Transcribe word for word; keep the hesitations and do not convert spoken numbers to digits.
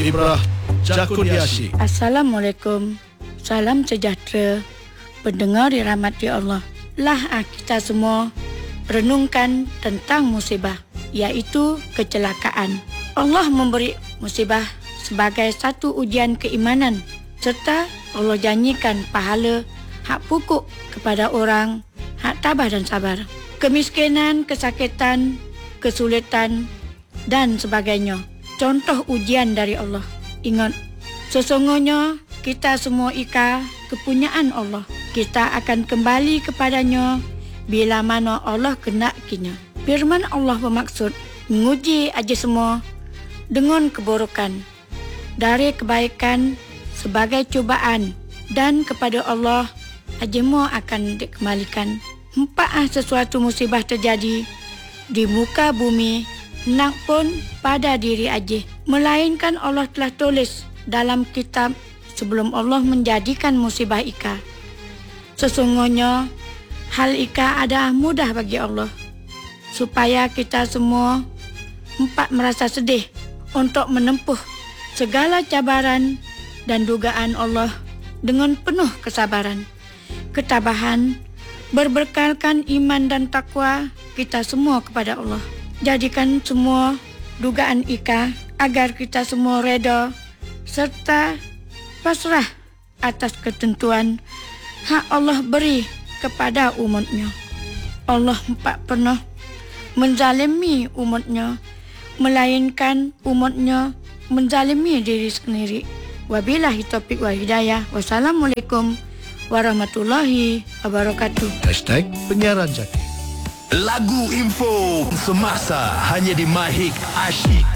Ibrah Jakuniasyik. Assalamualaikum. Salam sejahtera. Pendengar dirahmati Allah. Lah kita semua renungkan tentang musibah, iaitu kecelakaan. Allah memberi musibah sebagai satu ujian keimanan, serta Allah janjikan pahala hak pokok kepada orang hak tabah dan sabar. Kemiskinan, kesakitan, kesulitan dan sebagainya contoh ujian dari Allah. Ingat, sesungguhnya kita semua ika kepunyaan Allah. Kita akan kembali kepadanya bila mana Allah kenakinya. Firman Allah bermaksud menguji aja semua dengan keburukan dari kebaikan sebagai cubaan, dan kepada Allah ajamu akan dikembalikan. Hempah sesuatu musibah terjadi di muka bumi, nak pun pada diri aja, melainkan Allah telah tulis dalam kitab sebelum Allah menjadikan musibah ika. Sesungguhnya hal ika adalah mudah bagi Allah, supaya kita semua empat merasa sedih untuk menempuh segala cabaran dan dugaan Allah dengan penuh kesabaran, ketabahan, berbekalkan iman dan takwa kita semua kepada Allah. Jadikan semua dugaan ika agar kita semua reda serta pasrah atas ketentuan hak Allah beri kepada umatnya. Allah tak pernah menzalimi umatnya, melainkan umatnya menzalimi diri sendiri. Wabillahi taufiq wa hidayah. Wassalamualaikum warahmatullahi wabarakatuh. Hashtag Penyiaran Jati. Lagu info semasa hanya di Mahik Asyik.